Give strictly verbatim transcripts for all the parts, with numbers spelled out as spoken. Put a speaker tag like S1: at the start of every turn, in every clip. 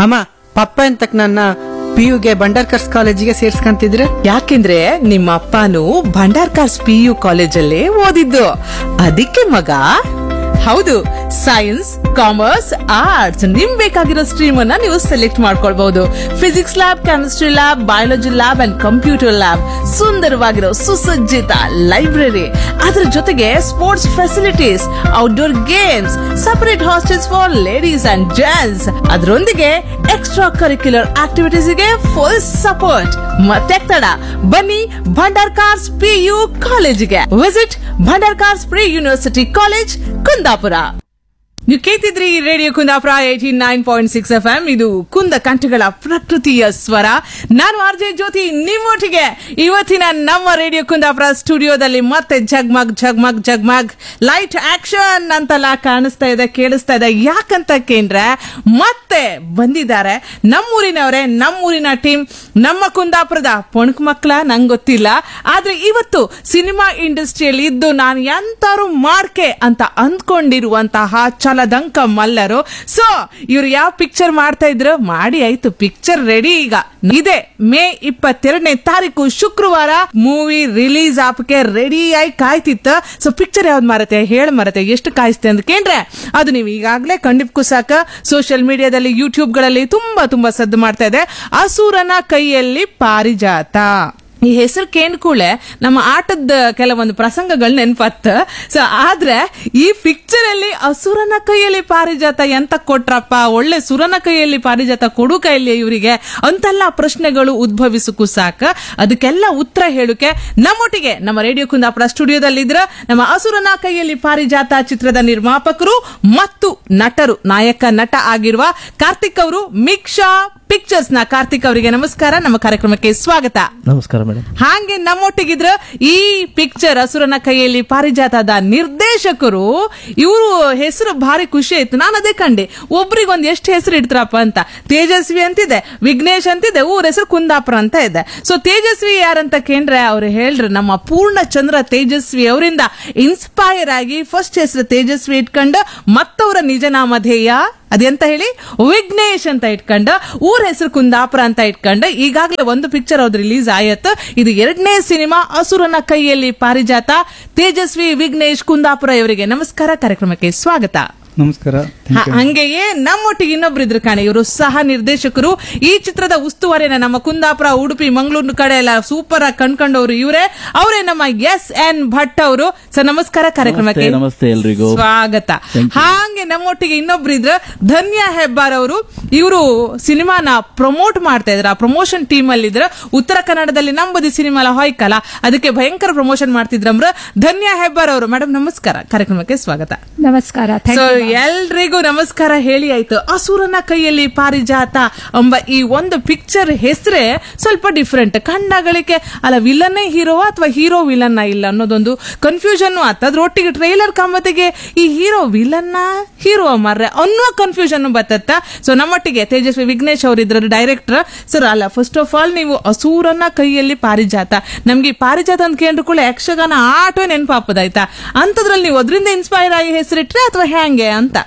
S1: ಅಮ್ಮ ಪಪ್ಪ ಎಂತಕ್ ನನ್ನ ಪಿ ಯುಗೆ ಬಂಡಾರ್ಕರ್ಸ್ ಕಾಲೇಜಿಗೆ ಸೇರ್ಸ್ಕೊಂತಿದ್ರೆ?
S2: ಯಾಕೆಂದ್ರೆ ನಿಮ್ಮ ಅಪ್ಪನು ಭಂಡಾರ್ಕಾರ್ಸ್ ಪಿ ಯು ಕಾಲೇಜಲ್ಲೇ ಓದಿದ್ದು, ಅದಕ್ಕೆ ಮಗ. ಹೌದು, ಸೈನ್ಸ್, ಕಾಮರ್ಸ್, ಆರ್ಟ್ಸ್ ನಿಮ್ ಬೇಕಾಗಿರೋ ಸ್ಟ್ರೀಮ್ ಅನ್ನ ನೀವು ಸೆಲೆಕ್ಟ್ ಮಾಡ್ಕೊಳ್ಬಹುದು. Physics lab, chemistry lab, biology lab and computer lab, ಸುಂದರವಾಗಿರೋ ಸುಸಜ್ಜಿತ ಲೈಬ್ರರಿ, ಅದರ ಜೊತೆಗೆ sports facilities, outdoor games, separate hostels for ladies and gents, ಅದರೊಂದಿಗೆ ಎಕ್ಸ್ಟ್ರಾ ಕರಿಕ್ಯುಲರ್ ಆಕ್ಟಿವಿಟೀಸ್ ಗೆ ಫುಲ್ ಸಪೋರ್ಟ್. ಮತ್ತೆ ತಡ, ಬನ್ನಿ ಭಂಡಾರ್ಕಾರ್ಸ್ ಪಿ ಯು ಕಾಲೇಜಿಗೆ. Visit Bhandarkars pre university college, Kundapura. ನೀವು ಕೇಳ್ತಿದ್ರಿ radio Kundapura eighty nine point six F M. ಇದು ಕುಂದ ಕಂಠಗಳ ಪ್ರಕೃತಿಯ ಸ್ವರ. ನಾನು ಆರ್ ಜೆ ಜ್ಯೋತಿ ನಿಮ್ಮೊಟ್ಟಿಗೆ. ಇವತ್ತಿನ ನಮ್ಮ ರೇಡಿಯೋ ಕುಂದಾಪುರ ಸ್ಟುಡಿಯೋದಲ್ಲಿ ಮತ್ತೆ ಜಗ್ಮಗ್ ಜಗ್ಮಗ್ ಜಗ್ಮಗ್ ಲೈಟ್ ಆಕ್ಷನ್ ಅಂತೆಲ್ಲ ಕಾಣಿಸ್ತಾ ಇದೆ, ಕೇಳಿಸ್ತಾ ಇದೆ. ಯಾಕಂತ ಕೇಂದ್ರ ಮತ್ತೆ ಬಂದಿದ್ದಾರೆ ನಮ್ಮೂರಿನವರೇ, ನಮ್ಮೂರಿನ ಟೀಮ್, ನಮ್ಮ ಕುಂದಾಪುರದ ಪೊಣಕ್ ಮಕ್ಳ ನಂಗೆ ಗೊತ್ತಿಲ್ಲ, ಆದ್ರೆ ಇವತ್ತು ಸಿನಿಮಾ ಇಂಡಸ್ಟ್ರಿಯಲ್ಲಿ ಇದ್ದು ನಾನು ಎಂತಾರು ಮಾಡ್ಕೆ ಅಂತ ಅಂದ್ಕೊಂಡಿರುವಂತಹ ದಂಕ ಮಲ್ಲರು. ಸೊ ಇವ್ರು ಯಾವ ಪಿಕ್ಚರ್ ಮಾಡ್ತಾ ಇದ್ರು, ಮಾಡಿ ಆಯ್ತು, ಪಿಕ್ಚರ್ ರೆಡಿ. ಈಗ ಇದೆ ಮೇ ಇಪ್ಪತ್ತೆರಡನೇ ತಾರೀಕು ಶುಕ್ರವಾರ ಮೂವಿ ರಿಲೀಸ್ ಆಪಕ್ಕೆ ರೆಡಿ ಆಗಿ ಕಾಯ್ತಿತ್ತು. ಸೊ ಪಿಕ್ಚರ್ ಯಾವ್ದು ಮಾರತ್ತೆ ಹೇಳ ಮಾರತ್ತೆ, ಎಷ್ಟು ಕಾಯಿಸ್ತೆ ಅಂತ ಕೇಂದ್ರೆ ಅದು ನೀವು ಈಗಾಗಲೇ ಕಂಡಿಪ್ಕು ಸಾಕ. ಸೋಷಿಯಲ್ ಮೀಡಿಯಾದಲ್ಲಿ, ಯೂಟ್ಯೂಬ್ ಗಳಲ್ಲಿ ತುಂಬಾ ತುಂಬಾ ಸದ್ದು ಮಾಡ್ತಾ ಇದೆ. ಅಸುರನ ಕೈಯಲ್ಲಿ ಪಾರಿಜಾತ. ಈ ಹೆಸರು ಕೇಳ್ಕೂಳೆ ನಮ್ಮ ಆಟದ ಕೆಲವೊಂದು ಪ್ರಸಂಗಗಳು ನೆನಪತ್ತ. ಸೊ ಆದ್ರೆ ಈ ಪಿಕ್ಚರ್ ಅಲ್ಲಿ ಅಸುರನ ಕೈಯಲ್ಲಿ ಪಾರಿಜಾತ ಎಂತ ಕೊಟ್ರಪ್ಪ, ಒಳ್ಳೆ ಸುರನ ಕೈಯಲ್ಲಿ ಪಾರಿಜಾತ ಕೊಡು ಕೈಯಲ್ಲಿ ಇವರಿಗೆ ಅಂತೆಲ್ಲ ಪ್ರಶ್ನೆಗಳು ಉದ್ಭವಿಸಕ್ಕೂ ಸಾಕ. ಅದಕ್ಕೆಲ್ಲ ಉತ್ತರ ಹೇಳುಕೆ ನಮ್ಮೊಟ್ಟಿಗೆ ನಮ್ಮ ರೇಡಿಯೋ ಕುಂದಾಪುರ ಸ್ಟುಡಿಯೋದಲ್ಲಿ ಇದ್ರ ನಮ್ಮ ಅಸುರನ ಕೈಯಲ್ಲಿ ಪಾರಿಜಾತ ಚಿತ್ರದ ನಿರ್ಮಾಪಕರು ಮತ್ತು ನಟರು, ನಾಯಕ ನಟ ಆಗಿರುವ ಕಾರ್ತಿಕ್ ಅವರು, ಮಿಕ್ಷಾ ಪಿಕ್ಚರ್ಸ್ ನ ಕಾರ್ತಿಕ್ ಅವರಿಗೆ ನಮಸ್ಕಾರ, ನಮ್ಮ ಕಾರ್ಯಕ್ರಮಕ್ಕೆ ಸ್ವಾಗತ.
S3: ನಮಸ್ಕಾರ ಮೇಡಮ್.
S2: ಹಾಗೆ ನಮ್ಮೊಟ್ಟಿಗಿದ್ರ ಈ ಪಿಕ್ಚರ್ ಅಸುರನ ಕೈಯಲ್ಲಿ ಪಾರಿಜಾತದ ನಿರ್ದೇಶಕರು. ಇವರು ಹೆಸರು ಭಾರಿ ಖುಷಿ ಆಯ್ತು, ನಾನು ಅದೇ ಕಂಡೆ. ಒಬ್ರಿಗೊಂದು ಎಷ್ಟು ಹೆಸರು ಇಡ್ತಾರಪ್ಪ ಅಂತ. ತೇಜಸ್ವಿ ಅಂತಿದೆ, ವಿಘ್ನೇಶ್ ಅಂತಿದೆ, ಊರ ಹೆಸರು ಕುಂದಾಪುರ ಅಂತ ಇದೆ. ಸೊ ತೇಜಸ್ವಿ ಯಾರಂತ ಕೇಂದ್ರೆ ಅವ್ರು ಹೇಳ್ರಿ ನಮ್ಮ ಪೂರ್ಣಚಂದ್ರ ತೇಜಸ್ವಿ ಅವರಿಂದ ಇನ್ಸ್ಪೈರ್ ಆಗಿ ಫಸ್ಟ್ ಹೆಸರು ತೇಜಸ್ವಿ ಇಟ್ಕೊಂಡು ಮತ್ತವರ ನಿಜನಾಮಧೇಯ ಅದೆಂತ ಹೇಳಿ ವಿಘ್ನೇಶ್ ಅಂತ ಇಟ್ಕೊಂಡ, ಊರ ಹೆಸರು ಕುಂದಾಪುರ ಅಂತ ಇಟ್ಕೊಂಡ. ಈಗಾಗಲೇ ಒಂದು ಪಿಕ್ಚರ್ ಅವ್ರು ರಿಲೀಸ್ ಆಯತ್ತು. ಇದು ಎರಡನೇ ಸಿನಿಮಾ ಅಸುರನ ಕೈಯಲ್ಲಿ ಪಾರಿಜಾತ. ತೇಜಸ್ವಿ, ವಿಘ್ನೇಶ್, ಕುಂದಾಪುರ ಇವರಿಗೆ ನಮಸ್ಕಾರ, ಕಾರ್ಯಕ್ರಮಕ್ಕೆ ಸ್ವಾಗತ.
S3: ನಮಸ್ಕಾರ.
S2: ಹಂಗೆಯೇ ನಮ್ಮೊಟ್ಟಿಗೆ ಇನ್ನೊಬ್ರು ಇದ್ರು ಕಾಣೆ, ಇವರು ಸಹ ನಿರ್ದೇಶಕರು. ಈ ಚಿತ್ರದ ಉಸ್ತುವಾರಿನ ನಮ್ಮ ಕುಂದಾಪುರ, ಉಡುಪಿ, ಮಂಗಳೂರು ಕಡೆ ಎಲ್ಲ ಸೂಪರ್ ಆಗಿ ಕಂಡ್ಕೊಂಡವ್ರು ಇವರೇ. ಅವರೇ ನಮ್ಮ ಎಸ್ ಎನ್ ಭಟ್ ಅವರು. ಸರ್ ನಮಸ್ಕಾರ, ಕಾರ್ಯಕ್ರಮಕ್ಕೆ
S3: ನಮಸ್ತೆ ಎಲ್ರಿಗೂ
S2: ಸ್ವಾಗತ. ಹಾಗೆ ನಮ್ಮೊಟ್ಟಿಗೆ ಇನ್ನೊಬ್ರು ಇದ್ರು ಧನ್ಯ ಹೆಬ್ಬಾರ್ ಅವರು. ಇವರು ಸಿನಿಮಾನ ಪ್ರಮೋಟ್ ಮಾಡ್ತಾ ಇದ್ರ, ಪ್ರಮೋಷನ್ ಟೀಮ್ ಅಲ್ಲಿ ಇದ್ರ. ಉತ್ತರ ಕನ್ನಡದಲ್ಲಿ ನಂಬದಿ ಸಿನಿಮಾ ಹೊಯ್ಕಲ್ಲ, ಅದಕ್ಕೆ ಭಯಂಕರ ಪ್ರಮೋಷನ್ ಮಾಡ್ತಿದ್ರಮ್ರ. ಧನ್ಯ ಹೆಬ್ಬಾರ್ ಅವರು, ಮೇಡಮ್ ನಮಸ್ಕಾರ, ಕಾರ್ಯಕ್ರಮಕ್ಕೆ ಸ್ವಾಗತ.
S4: ನಮಸ್ಕಾರ.
S2: ಸೊ ಎಲ್ರಿಗೂ ನಮಸ್ಕಾರ ಹೇಳಿ ಆಯ್ತು. ಅಸುರನ ಕೈಯಲ್ಲಿ ಪಾರಿಜಾತ ಎಂಬ ಈ ಒಂದು ಪಿಕ್ಚರ್ ಹೆಸರೇ ಸ್ವಲ್ಪ ಡಿಫ್ರೆಂಟ್. ಕಣ್ಣಗಳಿಗೆ ಅಲ್ಲ ವಿಲನ್ನೇ ಹೀರೋ ಅಥವಾ ಹೀರೋ ವಿಲನ್ನ ಇಲ್ಲ ಅನ್ನೋದೊಂದು ಕನ್ಫ್ಯೂಷನ್ ಆತ. ಅದ್ರೊಟ್ಟಿಗೆ ಟ್ರೈಲರ್ ಕಾಮತಿಗೆ ಈ ಹೀರೋ ವಿಲನ್ನ ಹೀರೋ ಮರ್ರೆ ಅನ್ನೋ ಕನ್ಫ್ಯೂಷನ್ ಬತ್ತತ್ತ. ಸೊ ನಮ್ಮೊಟ್ಟಿಗೆ ತೇಜಸ್ವಿ, ವಿಘ್ನೇಶ್ ಅವರಿದ್ರ ಡೈರೆಕ್ಟರ್. ಸರ್ ಅಲ್ಲ, ಫಸ್ಟ್ ಆಫ್ ಆಲ್ ನೀವು ಅಸುರನ ಕೈಯಲ್ಲಿ ಪಾರಿಜಾತ, ನಮ್ಗೆ ಪಾರಿಜಾತ ಅಂತ ಕೇಂದ್ರ ಕೂಡ ಯಕ್ಷಗಾನ ಆಟೋ ನೆನಪಾಪದಾಯ್ತಾ, ಅಂತದ್ರಲ್ಲಿ ನೀವು ಅದರಿಂದ ಇನ್ಸ್ಪೈರ್ ಆಗಿ ಹೆಸರಿಟ್ರೆ ಅಥವಾ ಹ್ಯಾಂಗೆ ಅಂತ?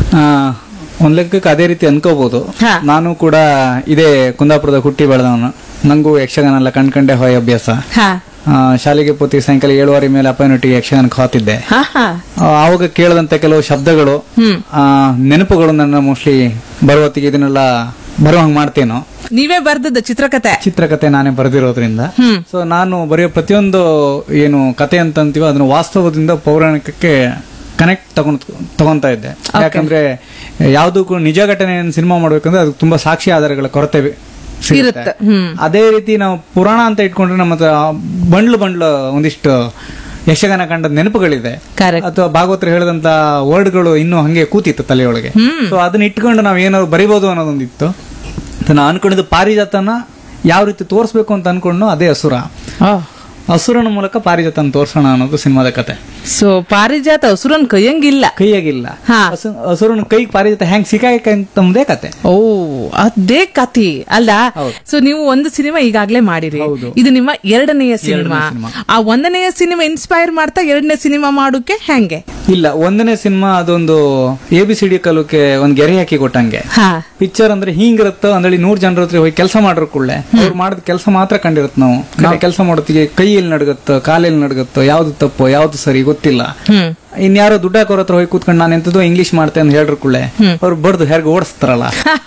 S3: ಒಂದ್ ಲೆಕ್ಕಕ್ಕೆ ಅದೇ ರೀತಿ ಅನ್ಕೋಬಹುದು. ನಾನು ಕೂಡ ಇದೇ ಕುಂದಾಪುರದ ಹುಟ್ಟಿ ಬೆಳೆದವನು. ನಂಗೂ ಯಕ್ಷಗಾನ ಎಲ್ಲ ಕಂಡ್ಕಂಡೆ ಹೊಯ ಅಭ್ಯಾಸ. ಶಾಲೆಗೆ ಪೋತಿ ಸಾಯಂಕಾಲ ಏಳುವರೆ ಮೇಲೆ ಅಪ್ಪನೊಟ್ಟಿಗೆ ಯಕ್ಷಗಾನಕ್ಕೆ ಹೋಗ್ತಿದ್ದೆ. ಆವಾಗ ಕೇಳದಂತ ಕೆಲವು ಶಬ್ದಗಳು, ನೆನಪುಗಳು ನನ್ನ ಮೋಸ್ಟ್ಲಿ ಬರುವತ್ತಿಗೆ ಇದನ್ನೆಲ್ಲ ಬರುವಂಗ್ ಮಾಡ್ತೇನೋ.
S2: ನೀವೇ ಬರ್ದದ್ದು ಚಿತ್ರಕಥೆ?
S3: ಚಿತ್ರಕಥೆ ನಾನೇ ಬರೆದಿರೋದ್ರಿಂದ. ಸೊ ನಾನು ಬರೆಯೋ ಪ್ರತಿಯೊಂದು ಏನು ಕತೆ ಅಂತ ಅಂತೀವೋ ಅದನ್ನ ವಾಸ್ತವದಿಂದ ಪೌರಾಣಿಕಕ್ಕೆ ಕನೆಕ್ಟ್ ತಗೊಂಡ್ ತಗೊಂತಾ ಇದ್ದೆ. ಯಾಕಂದ್ರೆ ಯಾವ್ದು ನಿಜ ಘಟನೆ ಸಿನಿಮಾ ಮಾಡ್ಬೇಕಂದ್ರೆ ಅದಕ್ಕೆ ತುಂಬಾ ಸಾಕ್ಷಿ ಆಧಾರಗಳ ಕೊರತೆ ಸಿಗುತ್ತೆ. ಅದೇ ರೀತಿ ನಾವು ಪುರಾಣ ಅಂತ ಇಟ್ಕೊಂಡ್ರೆ ನಮ್ಮ ಹತ್ರ ಬಂಡ್ಲು ಬಂಡ್ಲು ಒಂದಿಷ್ಟು ಯಕ್ಷಗಾನ ಕಂಡ ನೆನಪುಗಳಿದೆ, ಅಥವಾ ಭಾಗವತರು ಹೇಳಿದಂತ ವರ್ಡ್ಗಳು ಇನ್ನೂ ಹಂಗೆ ಕೂತಿತ್ತು ತಲೆಯೊಳಗೆ. ಸೊ ಅದನ್ನ ಇಟ್ಕೊಂಡು ನಾವ್ ಏನಾದ್ರು ಬರಿಬಹುದು ಅನ್ನೋದೊಂದಿತ್ತು. ನಾನು ಅನ್ಕೊಂಡಿದ್ದು ಪಾರಿಜಾತನ ಯಾವ ರೀತಿ ತೋರಿಸ್ಬೇಕು ಅಂತ ಅನ್ಕೊಂಡು ಅದೇ ಅಸುರ. ಹಸುರನ ಮೂಲಕ ಪಾರಿಜಾತನ ತೋರ್ಸೋಣ ಅನ್ನೋದು ಸಿನಿಮಾದ ಕತೆ.
S2: ಸೊ ಪಾರಿಜಾತ ಹಸುರನ್ ಕೈಯಂಗಿಲ್ಲ.
S3: ಕೈಯಾಗಿಲ್ಲ,
S2: ಹಾ.
S3: ಹಸುರನ ಕೈ ಪಾರಿಜಾತ ಹೆಂಗ್ ಸಿಕ್ಕಾಕಂತಂದೇ ಕತೆ.
S2: ಓ ಅದೇ ಕತಿ ಅಲ್ಲ.
S3: ಹೌದು.
S2: ಸೊ ನೀವು ಒಂದು ಸಿನಿಮಾ ಈಗಾಗ್ಲೇ ಮಾಡಿರಿ,
S3: ಹೌದು.
S2: ಇದು ನಿಮ್ಮ ಎರಡನೆಯ ಸಿನಿಮಾ.
S3: ಸಿನಿಮಾ.
S2: ಆ ಒಂದನೆಯ ಸಿನಿಮಾ ಇನ್ಸ್ಪೈರ್ ಮಾಡ್ತಾ ಎರಡನೇ ಸಿನಿಮಾ ಮಾಡೋಕೆ ಹೆಂಗೆ?
S3: ಇಲ್ಲ, ಒಂದನೇ ಸಿನಿಮಾ ಅದೊಂದು ಎ ಬಿ ಸಿ ಡಿ ಕಲುಕ್ಕೆ ಒಂದ್ ಗೆರೆ ಹಾಕಿ ಕೊಟ್ಟಂಗೆ.
S2: ಹಾ
S3: ಪಿಕ್ಚರ್ ಅಂದ್ರೆ ಹಿಂಗಿರುತ್ತೋ ಅಂದೇಳಿ ನೂರ್ ಜನರ ಹತ್ರ ಹೋಗಿ ಕೆಲಸ ಮಾಡ್ರ ಕೂಡಲೇ ಅವ್ರು ಮಾಡಿದ ಕೆಲಸ ಮಾತ್ರ ಕಂಡಿರತ್. ನಾವು ನಾವು ಕೆಲಸ ಮಾಡೋತ್ತಿಗೆ ಕೈ ಎಲ್ಲಿ ನಡ್ಗತ್ತೋ, ಕಾಲೆಲ್ಲಿ ನಡ್ಗತ್ತೋ, ಯಾವ್ದು ತಪ್ಪೋ ಯಾವ್ದು ಸರಿ ಗೊತ್ತಿಲ್ಲ.
S2: ಹ್ಮ್
S3: ಇನ್ಯಾರೋ ದುಡ್ಡು ಹಾಕೋರ ಹತ್ರ ಹೋಗಿ ಕೂತ್ಕೊಂಡು ನಾನು ಎಂತದೋ ಇಂಗ್ಲಿಷ್ ಮಾಡ್ತೆ ಅಂತ ಹೇಳ್ರ ಕೂಡಲೇ ಅವ್ರು ಬಡ್ದು ಹೆರ್ಗೆ ಓಡಿಸ್ತಾರಲ್ಲ.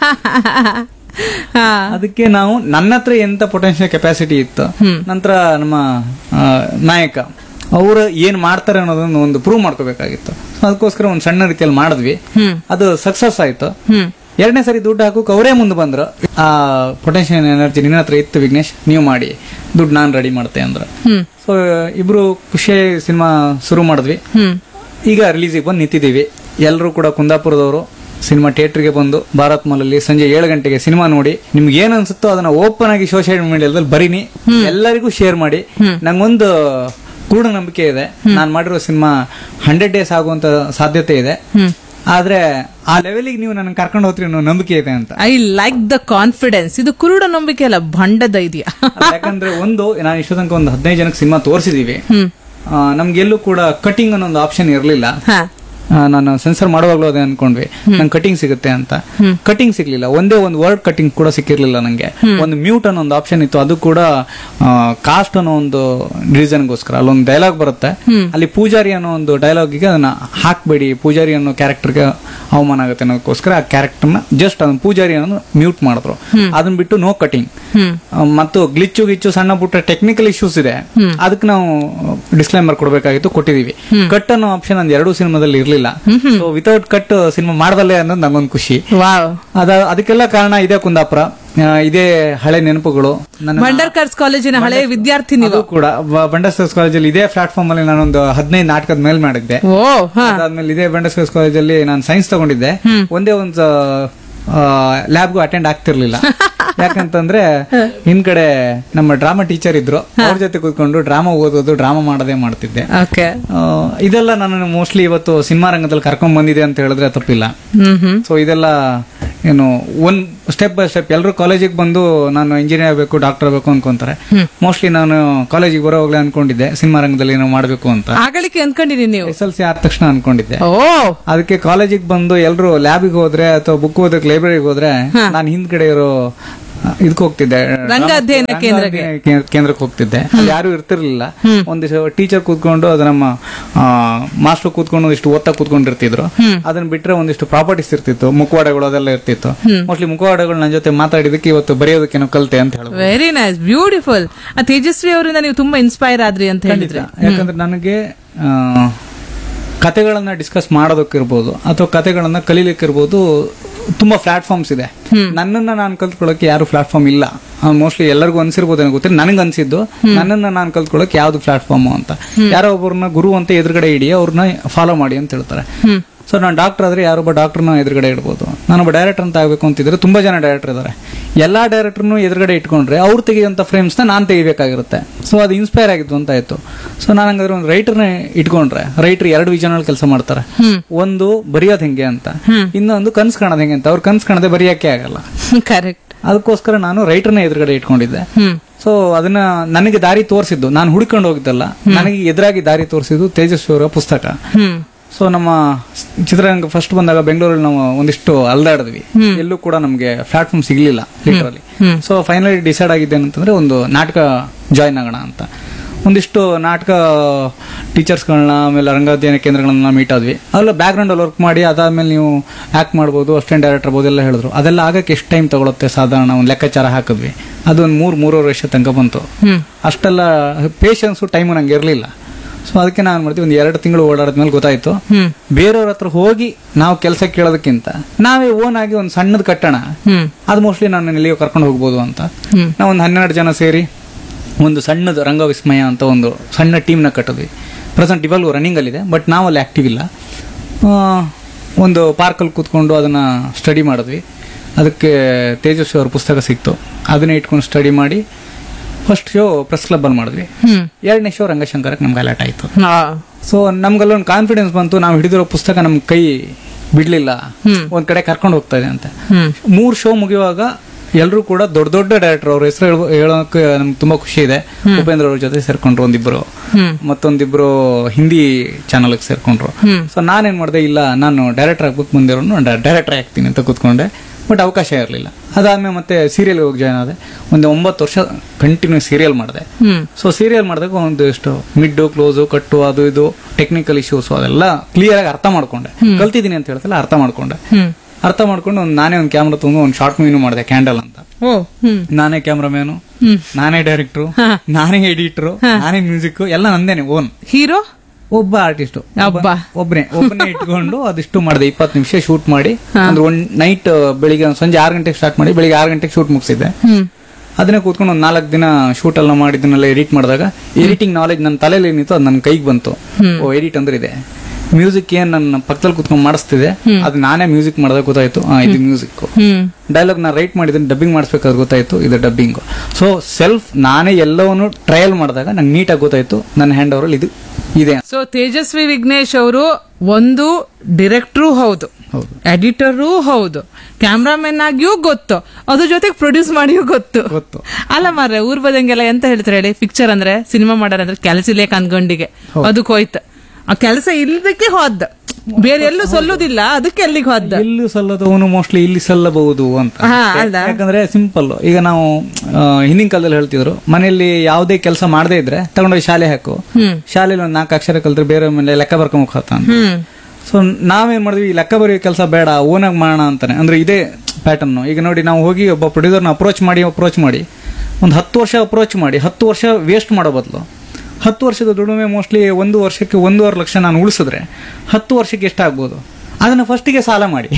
S2: ಹಾ
S3: ಅದಕ್ಕೆ ನಾವು ನನ್ನ ಹತ್ರ ಎಂತ ಪೊಟೆನ್ಶಿಯಲ್ ಕೆಪಾಸಿಟಿ ಇತ್ತು, ನಂತರ ನಮ್ಮ ಆ, ನಾಯಕ ಅವ್ರು ಏನ್ ಮಾಡ್ತಾರೆ ಅನ್ನೋದನ್ನ ಒಂದು ಪ್ರೂವ್ ಮಾಡ್ಕೋಬೇಕಾಗಿತ್ತು. ಅದಕ್ಕೋಸ್ಕರ ಒಂದ್ ಸಣ್ಣ ರೀತಿಯಲ್ಲಿ ಮಾಡಿದ್ವಿ, ಅದು ಸಕ್ಸಸ್ ಆಯ್ತು.
S2: ಹ್ಮ್
S3: ಎರಡನೇ ಸರಿ ದುಡ್ಡು ಹಾಕೋಕೆ ಅವರೇ ಮುಂದೆ ಬಂದ್ರು. ಆ ಪೊಟೆನ್ಶಿಯಲ್ ಎನರ್ಜಿ ನಿನ್ನ ಹತ್ರ ಇತ್ತು ವಿಘ್ನೇಶ್, ನೀವು ಮಾಡಿ, ದುಡ್ಡು ನಾನ್ ರೆಡಿ ಮಾಡ್ತೆ ಅಂದ್ರು. ಸೊ ಇಬ್ರು ಖುಷಿಯಾಗಿ ಸಿನಿಮಾ ಶುರು ಮಾಡಿದ್ವಿ. ಈಗ ರಿಲೀಸಿಗೆ ಬಂದು ನಿಂತಿದ್ದೀವಿ. ಎಲ್ಲರೂ ಕೂಡ ಕುಂದಾಪುರದವರು ಸಿನಿಮಾ ಥಿಯೇಟರ್ಗೆ ಬಂದು ಭಾರತ್ ಮಾಲ್ ಅಲ್ಲಿ ಸಂಜೆ ಏಳು ಗಂಟೆಗೆ ಸಿನಿಮಾ ನೋಡಿ ನಿಮ್ಗೆ ಏನ್ ಅನ್ಸುತ್ತೋ ಅದನ್ನ ಓಪನ್ ಆಗಿ ಸೋಷಿಯಲ್ ಮೀಡಿಯಾದಲ್ಲಿ ಬರೀನಿ, ಎಲ್ಲರಿಗೂ ಶೇರ್ ಮಾಡಿ. ನಂಗೊಂದು ಪೂರ್ಣ ನಂಬಿಕೆ ಇದೆ, ನಾನ್ ಮಾಡಿರೋ ಸಿನಿಮಾ ಹಂಡ್ರೆಡ್ ಡೇಸ್ ಆಗುವಂತ ಸಾಧ್ಯತೆ ಇದೆ. ಆದ್ರೆ ಆ ಲೆವೆಲ್ಗೆ ನೀವು ನನ್ನ ಕರ್ಕೊಂಡು ಹೋಗ್ತೀರಿ ಅನ್ನೋ ನಂಬಿಕೆ ಇದೆ ಅಂತ.
S2: I like the confidence. ಇದು ಕುರುಡ ನಂಬಿಕೆ ಅಲ್ಲ, ಭಂಡದ ಇದೆಯಾ?
S3: ಯಾಕಂದ್ರೆ ಒಂದು ನಾನು ಇಷ್ಟು ತನಕ ಒಂದು ಹದಿನೈದು ಜನಕ್ಕೆ ಸಿನಿಮಾ ತೋರಿಸಿದೀವಿ. ನಮ್ಗೆಲ್ಲೂ ಕೂಡ ಕಟಿಂಗ್ ಅನ್ನೋ ಒಂದು ಆಪ್ಷನ್ ಇರಲಿಲ್ಲ. ನಾನು ಸೆನ್ಸರ್ ಮಾಡುವಾಗ್ಲೂ ಅದೇ ಅನ್ಕೊಂಡ್ವಿ ನಂಗೆ ಕಟಿಂಗ್ ಸಿಗುತ್ತೆ ಅಂತ. ಕಟಿಂಗ್ ಸಿಗ್ಲಿಲ್ಲ, ಒಂದೇ ಒಂದು ವರ್ಡ್ ಕಟಿಂಗ್ ಕೂಡ ಸಿಕ್ಕಿರ್ಲಿಲ್ಲ ನಂಗೆ. ಒಂದು ಮ್ಯೂಟ್ ಅನ್ನೋ ಒಂದು ಆಪ್ಷನ್ ಇತ್ತು, ಅದು ಕೂಡ ಕಾಸ್ಟ್ ಅನ್ನೋ ಒಂದು ರೀಸನ್ಗೋಸ್ಕರ. ಅಲ್ಲೊಂದು ಡೈಲಾಗ್ ಬರುತ್ತೆ, ಅಲ್ಲಿ ಪೂಜಾರಿ ಅನ್ನೋ ಒಂದು ಡೈಲಾಗಿಗೆ ಅದನ್ನ ಹಾಕ್ಬೇಡಿ, ಪೂಜಾರಿ ಅನ್ನೋ ಕ್ಯಾರೆಕ್ಟರ್ಗೆ ಅವಮಾನ ಆಗುತ್ತೆ ಅನ್ನೋದಕ್ಕೋಸ್ಕರ ಆ ಕ್ಯಾರೆಕ್ಟರ್ನ ಜಸ್ಟ್ ಅದನ್ನ ಪೂಜಾರಿ ಅನ್ನೋ ಮ್ಯೂಟ್ ಮಾಡಿದ್ರು. ಅದನ್ನ ಬಿಟ್ಟು ನೋ ಕಟಿಂಗ್. ಮತ್ತು ಗ್ಲಿಚ್ಚು ಗಿಚ್ಚು ಸಣ್ಣ ಪುಟ್ಟ ಟೆಕ್ನಿಕಲ್ ಇಶ್ಯೂಸ್ ಇದೆ, ಅದಕ್ಕೆ ನಾವು ಡಿಸ್ಕ್ಲೈಮರ್ ಕೊಡಬೇಕಾಗಿತ್ತು, ಕೊಟ್ಟಿದೀವಿ. ಕಟ್ ಅನ್ನೋ ಆಪ್ಷನ್ ಒಂದ್ ಎರಡು ಸಿನಿಮಾದಲ್ಲಿ ಇರ್ಲಿಲ್ಲ. ಸೊ ವಿತೌಟ್ ಕಟ್ ಸಿನಿಮಾ ಮಾಡದಲ್ಲೇ ಅನ್ನೋದು ನಂಗೊಂದು ಖುಷಿ. ಅದ ಅದಕ್ಕೆಲ್ಲ ಕಾರಣ ಇದೆ ಕುಂದಾಪುರ, ಇದೇ ಹಳೆ ನೆನಪುಗಳು.
S2: ಬಂಡರ್ಕರ್ಸ್ ಕಾಲೇಜಿನ ಹಳೆ ವಿದ್ಯಾರ್ಥಿ ನೀವು
S3: ಕೂಡ. ಬಂಡರ್ಕರ್ಸ್ ಕಾಲೇಜಲ್ಲಿ ಇದೇ ಪ್ಲಾಟ್ಫಾರ್ಮ್ ಅಲ್ಲಿ ನಾನೊಂದು ಹದಿನೈದು ನಾಟಕದ ಮೇಲ್ ಮಾಡಿದ್ದೆ. ಅದಾದ್ಮೇಲೆ ಇದೇ ಬಂಡರ್ಕರ್ಸ್ ಕಾಲೇಜಲ್ಲಿ ನಾನು ಸೈನ್ಸ್ ತಗೊಂಡಿದ್ದೆ. ಒಂದೇ ಒಂದು ಲ್ಯಾಬ್ಗೂ ಅಟೆಂಡ್ ಆಗ್ತಿರ್ಲಿಲ್ಲ. ಯಾಕಂತಂದ್ರೆ ಹಿಂದ್ಗಡೆ ನಮ್ಮ ಡ್ರಾಮಾ ಟೀಚರ್ ಇದ್ರು, ಅವ್ರ ಜೊತೆ ಕೂತ್ಕೊಂಡು ಡ್ರಾಮಾ ಓದೋದು, ಡ್ರಾಮಾ ಮಾಡೋದೇ ಮಾಡ್ತಿದ್ದೆ. ಇದೆಲ್ಲ ನಾನು ಮೋಸ್ಟ್ಲಿ ಇವತ್ತು ಸಿನಿಮಾ ರಂಗದಲ್ಲಿ ಕರ್ಕೊಂಡ್ ಬಂದಿದೆ ಅಂತ ಹೇಳಿದ್ರೆ ತಪ್ಪಿಲ್ಲ. ಸೊ ಇದೆಲ್ಲ ಏನು ಒಂದ್ ಸ್ಟೆಪ್ ಬೈ ಸ್ಟೆಪ್ ಎಲ್ಲರೂ ಕಾಲೇಜಿಗೆ ಬಂದು ನಾನು ಇಂಜಿನಿಯರ್ ಆಗಬೇಕು, ಡಾಕ್ಟರ್ ಆಗಬೇಕು ಅನ್ಕೊಂತಾರೆ. ಮೋಸ್ಟ್ಲಿ ನಾನು ಕಾಲೇಜಿಗೆ ಬರೋವಾಗ್ಲೇ ಅನ್ಕೊಂಡಿದ್ದೆ ಸಿನಿಮಾ ರಂಗದಲ್ಲಿ ಏನೋ ಮಾಡ್ಬೇಕು ಅಂತ.
S2: ಆಗಲಿಕ್ಕೆ ಅನ್ಕೊಂಡಿದ್ದೀನಿ ನೀವು? ಎಸ್
S3: ಎಲ್ ಸಿ ಆದ ತಕ್ಷಣ ಅನ್ಕೊಂಡಿದ್ದೆ. ಅದಕ್ಕೆ ಕಾಲೇಜಿಗೆ ಬಂದು ಎಲ್ಲರೂ ಲ್ಯಾಬಿಗೆ ಹೋದ್ರೆ ಅಥವಾ ಬುಕ್ ಓದಕ್ಕೆ ಲೈಬ್ರರಿಗೆ ಹೋದ್ರೆ ನಾನು ಹಿಂದ್ಗಡೆ ಇರೋ ಇದಕ್ಕೆ ಹೋಗ್ತಿದ್ದೆ,
S2: ರಂಗ ಅಧ್ಯಯನ ಕೇಂದ್ರಕ್ಕೆ
S3: ಕೇಂದ್ರಕ್ಕೆ ಹೋಗ್ತಿದ್ದೆ. ಅಲ್ಲಿ ಯಾರು ಇರ್ತಿರ್ಲಿಲ್ಲ. ಒಂದಿಷ್ಟು ಟೀಚರ್ ಕೂತ್ಕೊಂಡು ಅದು ನಮ್ಮ ಮಾಸ್ಟರ್ ಕೂತ್ಕೊಂಡು ಒಂದಿಷ್ಟು ಓದ್ತಾ ಕೂತ್ಕೊಂಡಿರ್ತಿದ್ರು. ಅದನ್ನ ಬಿಟ್ರೆ ಒಂದಿಷ್ಟು ಪ್ರಾಪರ್ಟೀಸ್ ಇರ್ತಿತ್ತು, ಮುಖವಾಡಗಳು ಅದೆಲ್ಲ ಇರ್ತಿತ್ತು. ಮೋಸ್ಟ್ಲಿ ಮುಖವಾಡಗಳು ನನ್ನ ಜೊತೆ ಮಾತಾಡಿದಕ್ಕೆ ಇವತ್ತು ಬರೆಯೋದಕ್ಕೇನೋ ಕಲಿತೆ ಅಂತ ಹೇಳಿ.
S2: Very nice, beautiful. ತೇಜಸ್ವಿ ಅವರಿಂದ ನೀವು ತುಂಬಾ ಇನ್ಸ್ಪೈರ್ ಆದ್ರಿ ಅಂತ ಹೇಳಿದ್ರೆ.
S3: ಯಾಕಂದ್ರೆ ನನಗೆ ಕತೆಗಳನ್ನ ಡಿಸ್ಕಸ್ ಮಾಡೋದಕ್ಕಿರ್ಬೋದು ಅಥವಾ ಕತೆಗಳನ್ನ ಕಲೀಲಿಕ್ಕಿರ್ಬೋದು ತುಂಬಾ ಪ್ಲಾಟ್ಫಾರ್ಮ್ಸ್ ಇದೆ. ನನ್ನನ್ನ ನಾನು ಕಲ್ತ್ಕೊಳ್ಳೋಕೆ ಯಾರು ಪ್ಲಾಟ್ಫಾರ್ಮ್ ಇಲ್ಲ. ಮೋಸ್ಟ್ಲಿ ಎಲ್ಲರಿಗೂ ಅನ್ಸಿರ್ಬೋದು ಗೊತ್ತಿಲ್ಲ, ನನಗೆ ಅನ್ಸಿದ್ದು ನನ್ನನ್ನ ನಾನು ಕಲ್ತ್ಕೊಳ್ಳೋಕೆ ಯಾವ್ದು ಪ್ಲಾಟ್ಫಾರ್ಮ್ ಅಂತ. ಯಾರೋ ಒಬ್ಬರನ್ನ ಗುರು ಅಂತ ಎದುರುಗಡೆ ಇಡಿ, ಅವ್ರನ್ನ ಫಾಲೋ ಮಾಡಿ ಅಂತ ಹೇಳ್ತಾರೆ. ಸೊ ನಾನು ಡಾಕ್ಟರ್ ಆದ್ರೆ ಯಾರೊಬ್ಬ ಡಾಕ್ಟರ್ನ ಎದುರುಗಡೆ ಇಡ್ಬೋದು. ನಾನೊಬ್ಬ ಡೈರೆಕ್ಟರ್ ಅಂತ ಆಗಬೇಕು ಅಂತಿದ್ರೆ ತುಂಬಾ ಜನ ಡೈರೆಕ್ಟರ್ ಇದಾರೆ. ಎಲ್ಲಾ ಡೈರೆಕ್ಟರ್ನು ಎದುರುಗಡೆ ಇಟ್ಕೊಂಡ್ರೆ ಅವ್ರು ತೆಗೆಯುವಂತ ಫ್ರೇಮ್ಸ್ ನ ನಾನ್ ತೆಗಿಬೇಕಾಗಿರುತ್ತೆ. ಸೊ ಅದು ಇನ್ಸ್ಪೈರ್ ಆಗಿದ್ದು ಅಂತ ಆಯ್ತು. ಸೊ ನಾನು ಹಂಗಾದ್ರೆ ಒಂದು ರೈಟರ್ನ ಇಟ್ಕೊಂಡ್ರೆ, ರೈಟರ್ ಎರಡು ವಿಷನ್ ಕೆಲಸ ಮಾಡ್ತಾರೆ. ಒಂದು ಬರೆಯೋದ್ ಹೆಂಗೆ ಅಂತ, ಇನ್ನೊಂದು ಕನ್ಸ್ ಕಾಣೋದ್ ಹೆಂಗೆ ಅಂತ. ಅವ್ರು ಕನ್ಸ್ ಕಾಣದೆ ಬರೆಯಕ್ಕೆ ಆಗಲ್ಲ.
S2: ಕರೆಕ್ಟ್.
S3: ಅದಕ್ಕೋಸ್ಕರ ನಾನು ರೈಟರ್ನ ಎದುರುಗಡೆ ಇಟ್ಕೊಂಡಿದ್ದೆ. ಸೊ ಅದನ್ನ ನನಗೆ ದಾರಿ ತೋರಿಸಿದ್ದು, ನಾನು ಹುಡ್ಕೊಂಡು ಹೋಗಿದ್ದಲ್ಲ, ನನಗೆ ಎದುರಾಗಿ ದಾರಿ ತೋರಿಸಿದ್ದು ತೇಜಸ್ವಿ ಅವರ ಪುಸ್ತಕ. ಸೊ ನಮ್ಮ ಚಿತ್ರರಂಗ ಫಸ್ಟ್ ಬಂದಾಗ ಬೆಂಗಳೂರಲ್ಲಿ ನಾವು ಒಂದಿಷ್ಟು ಅಲ್ದಾಡಿದ್ವಿ, ಎಲ್ಲೂ ಕೂಡ ನಮ್ಗೆ ಪ್ಲಾಟ್ಫಾರ್ಮ್ ಸಿಗ್ಲಿಲ್ಲ ಲಿಟರಲಿ. ಸೊ ಫೈನಲಿ ಡಿಸೈಡ್ ಆಗಿದ್ದೇನಂತಂದ್ರೆ ಒಂದು ನಾಟಕ ಜಾಯ್ನ್ ಆಗೋಣ ಅಂತ. ಒಂದಿಷ್ಟು ನಾಟಕ ಟೀಚರ್ಸ್ಗಳನ್ನ ಆಮೇಲೆ ರಂಗಾಧ್ಯಯನ ಕೇಂದ್ರಗಳನ್ನ ಮೀಟ್ ಆದ್ವಿ. ಅಲ್ಲ ಬ್ಯಾಕ್ ಗ್ರೌಂಡ್ ಅಲ್ಲಿ ವರ್ಕ್ ಮಾಡಿ ಅದಾದ್ಮೇಲೆ ನೀವು ಆಕ್ಟ್ ಮಾಡ್ಬೋದು, ಅಸಿಸ್ಟೆಂಟ್ ಡೈರೆಕ್ಟರ್ ಆಗ್ಬೋದು ಎಲ್ಲ ಹೇಳಿದ್ರು. ಅದೆಲ್ಲ ಆಗಕ್ಕೆ ಎಷ್ಟು ಟೈಮ್ ತಗೊಳುತ್ತೆ ಸಾಧಾರಣ ಒಂದು ಲೆಕ್ಕಾಚಾರ ಹಾಕಿದ್ವಿ. ಅದೊಂದು ಮೂರ್ ಮೂರುವರೆ ವರ್ಷ ತನಕ ಬಂತು. ಅಷ್ಟೆಲ್ಲ ಪೇಷನ್ಸು ಟೈಮು ನಂಗೆ ಇರಲಿಲ್ಲ. ಸೊ ಅದಕ್ಕೆ ನಾನು ಮಾಡ್ತೀವಿ ಒಂದು ಎರಡು ತಿಂಗಳು ಓಡಾಡಿದ್ಮೇಲೆ ಗೊತ್ತಾಯ್ತು, ಬೇರೆಯವ್ರ ಹತ್ರ ಹೋಗಿ ನಾವು ಕೆಲಸ ಕೇಳೋದಕ್ಕಿಂತ ನಾವೇ ಓನ್ ಆಗಿ ಒಂದು ಸಣ್ಣದ್ ಕಟ್ಟೋಣ, ಅದು ಮೋಸ್ಟ್ಲಿ ನಾನು ಎಲ್ಲಿಯೋ ಕರ್ಕೊಂಡು ಹೋಗ್ಬೋದು ಅಂತ. ನಾವು ಒಂದು ಹನ್ನೆರಡು ಜನ ಸೇರಿ ಒಂದು ಸಣ್ಣದು ರಂಗ ವಿಸ್ಮಯ ಅಂತ ಒಂದು ಸಣ್ಣ ಟೀಮ್ನ ಕಟ್ಟಿದ್ವಿ. ಪ್ರೆಸೆಂಟ್ ಇವಾಗಲೂ ರನ್ನಿಂಗ್ ಅಲ್ಲಿದೆ, ಬಟ್ ನಾವಲ್ಲಿ ಆಕ್ಟಿವ್ ಇಲ್ಲ. ಒಂದು ಪಾರ್ಕಲ್ಲಿ ಕೂತ್ಕೊಂಡು ಅದನ್ನ ಸ್ಟಡಿ ಮಾಡಿದ್ವಿ. ಅದಕ್ಕೆ ತೇಜಸ್ವಿ ಅವ್ರ ಪುಸ್ತಕ ಸಿಕ್ತು, ಅದನ್ನ ಇಟ್ಕೊಂಡು ಸ್ಟಡಿ ಮಾಡಿ ಫಸ್ಟ್ ಶೋ ಪ್ರೆಸ್ ಕ್ಲಬ್ ಅಲ್ಲಿ ಮಾಡಿದ್ವಿ.
S2: ಹ್ಮ್
S3: ಎರಡನೇ ಶೋ ರಂಗಶಂಕರಕ್ಕೆ ನಮ್ಗೆ ಅಲರ್ಟ್ ಆಯ್ತು.
S2: ಆ,
S3: ಸೊ ನಮ್ಗಲ್ಲೊಂದು ಕಾನ್ಫಿಡೆನ್ಸ್ ಬಂತು, ನಾವು ಹಿಡಿದಿರೋ ಪುಸ್ತಕ ನಮ್ ಕೈ ಬಿಡ್ಲಿಲ್ಲ, ಒಂದ್ ಕಡೆ ಕರ್ಕೊಂಡು ಹೋಗ್ತಾ ಇದೆ ಅಂತ.
S2: ಹ್ಮ್
S3: ಮೂರ್ ಶೋ ಮುಗಿಯುವಾಗ ಎಲ್ಲರೂ ಕೂಡ ದೊಡ್ಡ ದೊಡ್ಡ ಡೈರೆಕ್ಟರ್ ಅವ್ರ ಹೆಸರು ಹೇಳೋಕೆ ನಮ್ಗೆ ತುಂಬಾ ಖುಷಿ ಇದೆ. ಉಪೇಂದ್ರ ಅವ್ರ ಜೊತೆ ಸೇರ್ಕೊಂಡ್ರು ಒಂದಿಬ್ರು,
S2: ಹ್ಮ್
S3: ಮತ್ತೊಂದಿಬ್ರು ಹಿಂದಿ ಚಾನಲ್ ಸೇರ್ಕೊಂಡ್ರು.
S2: ಹ್ಮ್.
S3: ಸೊ ನಾನೇನ್ ಮಾಡಿದೆ, ಇಲ್ಲ ನಾನು ಡೈರೆಕ್ಟರ್ ಆಗ್ಬೇಕು ಮುಂದಿರೋನು ಡೈರೆಕ್ಟರ್ ಆಗ್ತೀನಿ ಅಂತ ಕೂತ್ಕೊಂಡೆ. ಬಟ್ ಅವಕಾಶ ಇರಲಿಲ್ಲ. ಅದಾದ್ಮೇಲೆ ಮತ್ತೆ ಸೀರಿಯಲ್ ಹೋಗಿ ಜಾಯ್ನ್ ಆದೆ. ಒಂದು ಒಂಬತ್ತು ವರ್ಷ ಕಂಟಿನ್ಯೂ ಸೀರಿಯಲ್ ಮಾಡಿದೆ.
S2: ಹ್ಮ್
S3: ಸೊ ಸೀರಿಯಲ್ ಮಾಡಿದಾಗ ಒಂದು ಎಷ್ಟು ಮಿಡ್ ಕ್ಲೋಸು ಕಟ್ಟು ಅದು ಇದು ಟೆಕ್ನಿಕಲ್ ಇಶ್ಯೂಸ್ ಅದೆಲ್ಲ ಕ್ಲಿಯರ್ ಆಗಿ ಅರ್ಥ ಮಾಡ್ಕೊಂಡೆ. ಕಲ್ತಿದ್ದೀನಿ ಅಂತ ಹೇಳ್ತಲ್ಲ, ಅರ್ಥ ಮಾಡ್ಕೊಂಡೆ.
S2: ಹ್ಮ್
S3: ಅರ್ಥ ಮಾಡ್ಕೊಂಡು ಒಂದು ನಾನೇ ಒಂದು ಕ್ಯಾಮ್ರಾ ತಗೊಂಡು ಒಂದು ಶಾರ್ಟ್ ಮೂವಿನೂ ಮಾಡಿದೆ, ಕ್ಯಾಂಡಲ್ ಅಂತ.
S2: ಓ ಹ್ಮ್
S3: ನಾನೇ ಕ್ಯಾಮ್ರಾಮ್ಯಾನು,
S2: ಹ್ಮ್
S3: ನಾನೇ ಡೈರೆಕ್ಟ್ರು,
S2: ಹಾ.
S3: ನಾನೇ ಎಡಿಟ್ರು, ನಾನೇ ಮ್ಯೂಸಿಕ್ ಎಲ್ಲ ನಂದೇನೆ ಓನ್.
S2: ಹೀರೋ
S3: ಒಬ್ಬ ಆರ್ಟಿಸ್ಟ್
S2: ಅಬ್ಬಾ.
S3: ಒಬ್ಬನೇ ಒಬ್ಬನೇ ಇಟ್ಕೊಂಡು ಅದಿಷ್ಟು ಮಾಡಿದೆ. ಇಪ್ಪತ್ತು ನಿಮಿಷ ಶೂಟ್ ಮಾಡಿ ಅಂದ್ರೆ ಒಂದ್ ನೈಟ್ ಬೆಳಿಗ್ಗೆ ಸಂಜೆ ಆರು ಗಂಟೆಗೆ ಸ್ಟಾರ್ಟ್ ಮಾಡಿ ಬೆಳಿಗ್ಗೆ ಆರು ಗಂಟೆಗೆ ಶೂಟ್ ಮುಗಿಸಿದ್ದೆ.
S2: ಹ್ಮ್
S3: ಅದನ್ನೇ ಕೂತ್ಕೊಂಡು ಒಂದ್ ನಾಲ್ಕು ದಿನ ಶೂಟ್ ಎಲ್ಲ ಮಾಡಿದ್ದನ್ನೆಲ್ಲ ಎಡಿಟ್ ಮಾಡಿದಾಗ ಎಡಿಟಿಂಗ್ ನಾಲೆಜ್ ನನ್ನ ತಲೆಯಲ್ಲಿ ಏನಿತ್ತು ಅದು ನನ್ನ ಕೈಗೆ ಬಂತು. ಓ ಎಡಿಟ್ ಅಂದ್ರೆ ಇದೆ, ಮ್ಯೂಸಿಕ್ ಏನ್ ನನ್ನ ಪಕ್ಕದಲ್ಲಿ ಕುತ್ಕೊಂಡು ಮಾಡಿಸ್ತಿದೆ ಅದು ನಾನೇ ಮ್ಯೂಸಿಕ್ ಮಾಡಿದಾಗ ಗೊತ್ತಾಯ್ತು, ಆ, ಇದು ಮ್ಯೂಸಿಕ್.
S2: ಹ್ಮ್
S3: ಡೈಲಾಗ್ ನಾ ರೈಟ್ ಮಾಡಿದ್ದೀನಿ, ಡಬ್ಬಿಂಗ್ ಮಾಡಿಸ್ಬೇಕಾದ್ರೆ ಗೊತ್ತಾಯ್ತು ಇದು ಡಬ್ಬಿಂಗ್. ಸೊ ಸೆಲ್ಫ್ ನಾನೇ ಎಲ್ಲವನ್ನು ಟ್ರಯಲ್ ಮಾಡಿದಾಗ ನಂಗೆ ನೀಟಾಗಿ ಗೊತ್ತಾಯ್ತು ನನ್ನ ಹ್ಯಾಂಡ್ ಓವರ್ ಅಲ್ಲಿ ಇದು ಇದೆ.
S2: ಸೊ ತೇಜಸ್ವಿ ವಿಘ್ನೇಶ್ ಅವರು ಒಂದು ಡಿರೆಕ್ಟರ್ ಹೌದು,
S3: ಹೌದು.
S2: ಎಡಿಟರೂ ಹೌದು, ಕ್ಯಾಮ್ರಾಮನ್ ಆಗಿಯೂ ಗೊತ್ತು, ಅದ್ರ ಜೊತೆಗೆ ಪ್ರೊಡ್ಯೂಸ್ ಮಾಡಿಯೂ ಗೊತ್ತು.
S3: ಗೊತ್ತು.
S2: ಅಲ್ಲ ಮಾರ್ರೆ, ಊರ್ ಬದಂಗೆಲ್ಲ ಎಂತ ಹೇಳ್ತಾರೆ ಹೇಳಿ, ಪಿಕ್ಚರ್ ಅಂದ್ರೆ ಸಿನಿಮಾ ಮಾಡಾರ ಅಂದ್ರೆ ಕೆಲಸ ಇಲ್ಲೇ ಕನ್ಗಂಡಿಗೆ ಅದಕ್ಕೆ ಹೋಯ್ತು. ಆ ಕೆಲಸ ಇಲ್ಲದಕ್ಕೆ ಹೋದ, ಬೇರೆ ಎಲ್ಲೂ ಸಲ್ಲುದಿಲ್ಲ, ಅದಕ್ಕೆ ಎಲ್ಲಿಗೆ ಹೋದ.
S3: ಎಲ್ಲೂ ಸಲ್ಲದವನು ಮೋಸ್ಟ್ಲಿ ಇಲ್ಲಿ ಸಲ್ಲಬಹುದು ಅಂತ.
S2: ಹಾ, ಅಲ್ವಾ?
S3: ಯಾಕಂದ್ರೆ ಸಿಂಪಲ್. ಈಗ ನಾವು ಆ, ಹಿಂದಿನ ಕಾಲದಲ್ಲಿ ಹೇಳ್ತಿದ್ರು, ಮನೆಯಲ್ಲಿ ಯಾವುದೇ ಕೆಲಸ ಮಾಡದೇ ಇದ್ರೆ ತಗೊಂಡೋಗಿ ಶಾಲೆ ಹಾಕು, ಶಾಲೆಯಲ್ಲಿ ಒಂದ್ ನಾಲ್ಕು ಅಕ್ಷರ ಕಲ್ತ್ರೆ ಬೇರೆ ಮೇಲೆ ಲೆಕ್ಕ ಬರ್ಕೊಂಡ್ ಹೋಗ್ತ ಅಂತ.
S2: ಹ್ಮ್
S3: ಸೊ ನಾವೇನ್ ಮಾಡಿದ್ವಿ, ಈ ಲೆಕ್ಕ ಬರೆಯೋ ಕೆಲಸ ಬೇಡ, ಓನಾಗಿ ಮಾಡೋಣ ಅಂತಾನೆ. ಅಂದ್ರೆ ಇದೇ ಪ್ಯಾಟರ್ನ್. ಈಗ ನೋಡಿ, ನಾವು ಹೋಗಿ ಒಬ್ಬ ಪ್ರೊಡ್ಯೂಸರ್ನ ಅಪ್ರೋಚ್ ಮಾಡಿ ಅಪ್ರೋಚ್ ಮಾಡಿ ಒಂದು ಹತ್ತು ವರ್ಷ ಅಪ್ರೋಚ್ ಮಾಡಿ ಹತ್ತು ವರ್ಷ ವೇಸ್ಟ್ ಮಾಡೋ ಬದಲು ಹತ್ತು ವರ್ಷದ ದುಡಿಮೆ ಮೋಸ್ಟ್ಲಿ ಒಂದು ವರ್ಷಕ್ಕೆ ಒಂದೂವರೆ ಲಕ್ಷ ನಾನು ಉಳಿಸಿದ್ರೆ ಹತ್ತು ವರ್ಷಕ್ಕೆ ಎಷ್ಟಾಗ್ಬೋದು ಅದನ್ನ ಫಸ್ಟಿಗೆ ಸಾಲ ಮಾಡಿ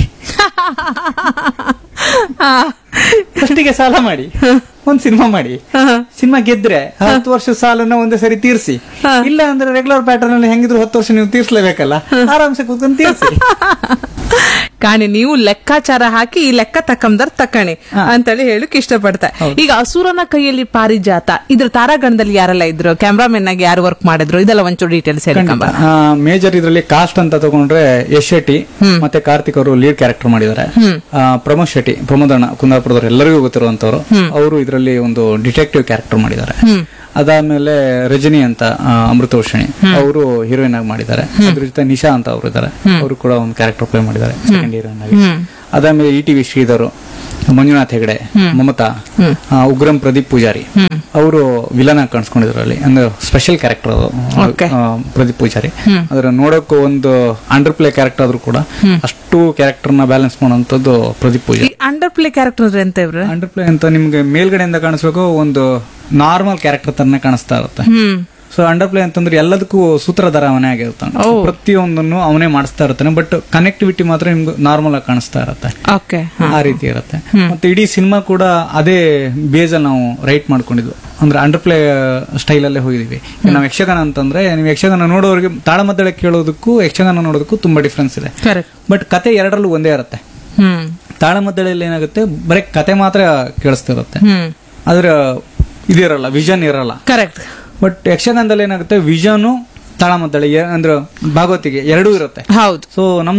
S3: ಫಸ್ಟಿಗೆ ಸಾಲ ಮಾಡಿ ಒಂದ್ ಸಿನಿಮಾ ಮಾಡಿ, ಸಿನಿಮಾ ಗೆದ್ರೆ ಹತ್ತು ವರ್ಷದ ಸಾಲನ್ನ ಒಂದೇ ಸರಿ ತೀರ್ಸಿ. ಇಲ್ಲ ಅಂದ್ರೆ ರೆಗ್ಯುಲರ್ ಪ್ಯಾಟರ್ನ್ ಅಲ್ಲಿ ಹೆಂಗಿದ್ರು ಹತ್ತು ವರ್ಷ ನೀವು ತೀರ್ಸ್ಲೇಬೇಕಲ್ಲ, ಆರಾಮ್ಸೆ ಕೂತ್ಕೊಂಡು ತೀರ್ಸಿ.
S2: ಕಾಣಿ ನೀವು ಲೆಕ್ಕಾಚಾರ ಹಾಕಿ ಈ ಲೆಕ್ಕ ತಕ್ಕಂದರ್ ತಕ್ಕಣಿ ಅಂತೇಳಿ ಹೇಳಕ್ ಇಷ್ಟಪಡ್ತಾ. ಈಗ ಅಸುರನ ಕೈಯಲ್ಲಿ ಪಾರಿಜಾತ ಇದ್ರ ತಾರಾಗಣದಲ್ಲಿ ಯಾರೆಲ್ಲ ಇದ್ರು, ಕ್ಯಾಮ್ರಾಮನ್ ಆಗಿ ಯಾರು ವರ್ಕ್ ಮಾಡಿದ್ರು, ಇದೆಲ್ಲ ಒಂಚೂರು ಡೀಟೇಲ್ಸ್ ಹೇಳ್ಕೊಂಬ.
S3: ಮೇಜರ್ ಇದ್ರಲ್ಲಿ ಕಾಸ್ಟ್ ಅಂತ ತಗೊಂಡ್ರೆ ಯಶ್ ಶೆಟ್ಟಿ ಮತ್ತೆ ಕಾರ್ತಿಕ್ ಅವರು ಲೀಡ್ ಕ್ಯಾರೆಕ್ಟರ್ ಮಾಡಿದ್ದಾರೆ. ಪ್ರಮೋದ್ ಶೆಟ್ಟಿ, ಪ್ರಮೋದಣ್ಣ ಕುಂದಾಪುರದವ್ರು ಎಲ್ಲರಿಗೂ ಗೊತ್ತಿರುವಂತವ್ರು, ಅವರು ಇದರಲ್ಲಿ ಒಂದು ಡಿಟೆಕ್ಟಿವ್ ಕ್ಯಾರೆಕ್ಟರ್ ಮಾಡಿದ್ದಾರೆ. ಅದಾದ್ಮೇಲೆ ರಜನಿ ಅಂತ ಅಮೃತವರ್ಷಿಣಿ ಅವರು ಹೀರೋಯಿನ್ ಆಗಿ ಮಾಡಿದ್ದಾರೆ. ಅದ್ರ ಜೊತೆ ನಿಶಾ ಅಂತ ಅವರು ಇದ್ದಾರೆ, ಅವರು ಕೂಡ ಒಂದು ಕ್ಯಾರೆಕ್ಟರ್ ಪ್ಲೇ ಮಾಡಿದ್ದಾರೆ ಸೆಕೆಂಡ್ ಹೀರೋಯಿನ್ ಆಗಿ. ಅದಾದ್ಮೇಲೆ E T V Sridhar, Manjunath Hegde, Mamata, Ugramm Pradeep Poojary ಅವರು ವಿಲನ್ ಆಗಿ ಕಾಣಿಸ್ಕೊಂಡಿದ್ರು ಅಲ್ಲಿ. ಅಂದ್ರೆ ಸ್ಪೆಷಲ್ ಕ್ಯಾರೆಕ್ಟರ್ ಅದು ಪ್ರದೀಪ್ ಪೂಜಾರಿ. ಅದ್ರ ನೋಡೋಕೆ ಒಂದು ಅಂಡರ್ ಪ್ಲೇ ಕ್ಯಾರೆಕ್ಟರ್ ಆದ್ರೂ ಕೂಡ ಅಷ್ಟು ಕ್ಯಾರೆಕ್ಟರ್ ನ ಬ್ಯಾಲೆನ್ಸ್ ಮಾಡುವಂತದ್ದು Pradeep Poojary.
S2: Under play character ಅಂತ ಇವ್ರು
S3: ಅಂಡರ್ ಪ್ಲೇ ಅಂತ ನಿಮ್ಗೆ ಮೇಲ್ಗಡೆಯಿಂದ ಕಾಣಿಸ್ಬೇಕು, ಒಂದು ನಾರ್ಮಲ್ ಕ್ಯಾರೆಕ್ಟರ್ ತರನೇ ಕಾಣಿಸ್ತಾ ಇರುತ್ತೆ. ಸೊ ಅಂಡರ್ ಪ್ಲೇ ಅಂತಂದ್ರೆ ಎಲ್ಲದಕ್ಕೂ ಸೂತ್ರಧಾರ ಅವನೇ ಆಗಿರ್ತಾನೆ, ಪ್ರತಿಯೊಂದನ್ನು ಅವನೇ ಮಾಡಿಸ್ತಾ ಇರ್ತಾನೆ. ಬಟ್ ಕನೆಕ್ಟಿವಿಟಿ ಮಾತ್ರ ನಿಮ್ಗೆ ನಾರ್ಮಲ್ ಆಗಿ ಕಾಣಿಸ್ತಾ ಇರುತ್ತೆ, ಆ ರೀತಿ ಇರುತ್ತೆ. ಮತ್ತೆ ಇಡೀ ಸಿನಿಮಾ ಕೂಡ ಅದೇ ಬೇಸ್ ಅಲ್ಲಿ ನಾವು ರೈಟ್ ಮಾಡ್ಕೊಂಡಿದ್ವಿ. ಅಂದ್ರೆ ಅಂಡರ್ ಪ್ಲೇ ಸ್ಟೈಲ್ ಅಲ್ಲೇ ಹೋಗಿದೀವಿ. ನಾವು ಯಕ್ಷಗಾನ ಅಂತಂದ್ರೆ ನೀವು ಯಕ್ಷಗಾನ ನೋಡೋರಿಗೆ ತಾಳಮದ್ದಳೆ ಕೇಳೋದಕ್ಕೂ ಯಕ್ಷಗಾನ ನೋಡೋದಕ್ಕೂ ತುಂಬಾ ಡಿಫ್ರೆನ್ಸ್ ಇದೆ. ಬಟ್ ಕತೆ ಎರಡರಲ್ಲೂ ಒಂದೇ ಇರುತ್ತೆ. ತಾಳಮದ್ದಳೆಯಲ್ಲಿ ಏನಾಗುತ್ತೆ, ಬರೀ ಕತೆ ಮಾತ್ರ ಕೇಳಿಸ್ತಿರುತ್ತೆ, ಅದ್ರ ಇದಿರಲ್ಲ, ವಿಷನ್ ಇರಲ್ಲ.
S2: ಕರೆಕ್ಟ್.
S3: ಬಟ್ ಯಕ್ಷಗಾನದಲ್ಲಿ ಏನಾಗುತ್ತೆ, ವಿಷನು ತಾಳಮದ್ದಳೆ ಅಂದ್ರೆ ಭಾಗವತಿಗೆ ಎರಡೂ ಇರುತ್ತೆ.
S2: ಹೌದು.
S3: ಸೊ ನಮ್